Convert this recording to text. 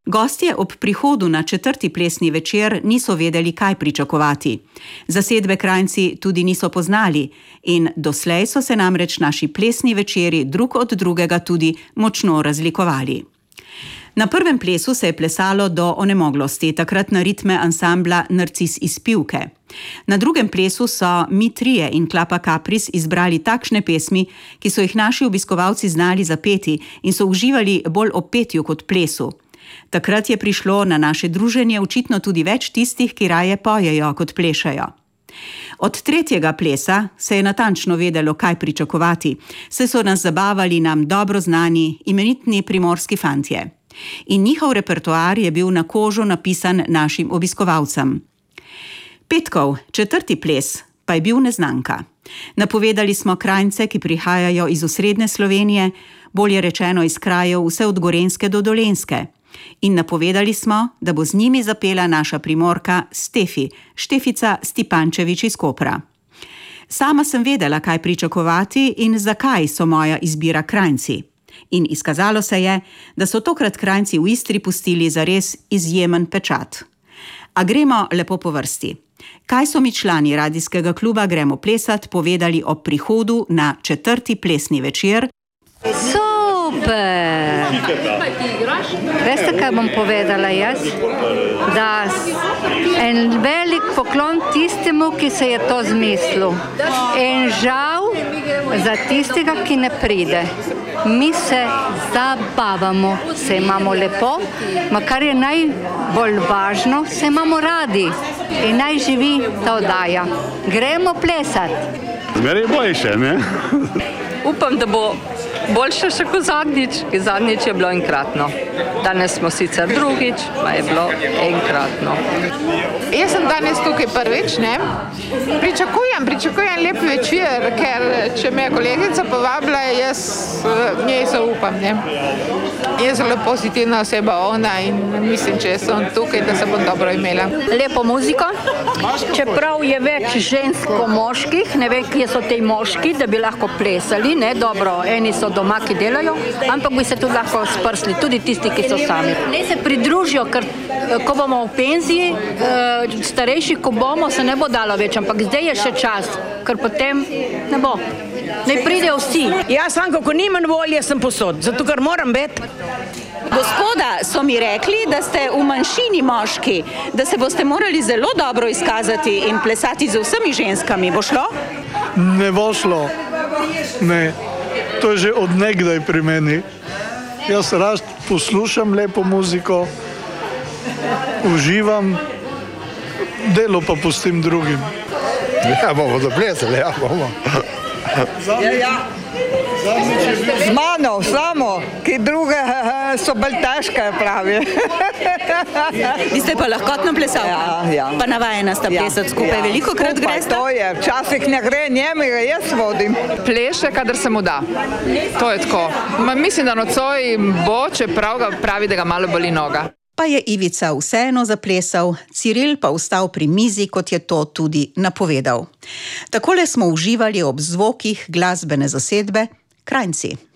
Gostje ob prihodu na 4. plesni večer niso vedeli, kaj pričakovati. Zasedbe Kranjci tudi niso poznali in doslej so se namreč naši plesni večeri drug od drugega tudi močno razlikovali. Na prvem plesu se je plesalo do onemoglosti, takrat na ritme ansambla Narcis iz Pivke. Na drugem plesu so Mi trije in Klapa Kapris izbrali takšne pesmi, ki so jih naši obiskovalci znali zapeti in so uživali bolj ob petju kot plesu. Takrat je prišlo na naše druženje očitno tudi več tistih, ki raje pojejo kot plešajo. Od 3. plesa se je natančno vedelo, kaj pričakovati, saj so nas zabavali nam dobro znani, imenitni primorski fantje. In njihov repertoar je bil na kožo napisan našim obiskovalcem. Petkov 4. ples pa je bil neznanka. Napovedali smo Kranjce, ki prihajajo iz osrednje Slovenije, bolje rečeno iz krajev vse od Gorenjske do Dolenjske. In napovedali smo, da bo z njimi zapela naša Primorka Štefica Stipančevič iz Kopra. Sama sem vedela, kaj pričakovati in zakaj so moja izbira Kranjci. In izkazalo se je, da so tokrat Kranjci v Istri pustili zares izjemen pečat. A gremo lepo po vrsti. Kaj so mi člani radijskega kluba Gremo plesat povedali o prihodu na 4. plesni večer? Super! Veste, kaj bom povedala jaz? Da en velik poklon tistemu, ki se je to zmislil. In žal za tistega, ki ne pride. Mi se zabavamo, se imamo lepo, ma kar je najbolj važno, se imamo radi. In naj živi ta oddaja. Gremo plesat. Zmeraj boljše, ne? Upam, da bo boljše še kot zadnjič. Zadnjič je bilo enkratno. Danes smo sicer drugič, pa je bilo enkratno. Jaz sem danes tukaj prvič, ne? Pričakujem lep večer, ker če me je kolegica povabila, jaz njej zaupam, ne? Je zelo pozitivna oseba ona in mislim, če sem tukaj, da se bom dobro imela. Lepo muziko, čeprav je več žensko moških, ne vem, kje so te moški, da bi lahko plesali, ne, dobro, eni so doma, ki delajo, ampak bi se tudi lahko sprsli, tudi tisti, ki so sami. Ne se pridružijo, ker ko bomo v penziji, starejši, ko bomo, se ne bo dalo več, ampak zdaj je še čas, ker potem ne bo. Ne pridejo vsi. Jaz sam, kako nimam volje, sem posod, zato ker moram biti. Gospoda, so mi rekli, da ste v manjšini moški, da se boste morali zelo dobro izkazati in plesati z vsemi ženskami. Bo šlo? Ne bo šlo. Ne. To je že od nekdaj pri meni. Jaz rad poslušam lepo muziko, uživam, delo pa pustim drugim. Ja, bomo zaplesali, ja, bomo. Z mano, samo, ki druge so bolj težke, pravi. Vi ste pa lahkotno plesali? Ja. Pa navajena sta plesati skupaj, veliko krat greste? To je, včasih ne gre njemega, jaz vodim. Pleše, kadar se mu da. To je tako. Mislim, da nocoj bo, čeprav ga pravi, da ga malo boli noga. Pa je Ivica vseeno zaplesal, Ciril pa vstal pri mizi, kot je to tudi napovedal. Takole smo uživali ob zvokih glasbene zasedbe Kranjci.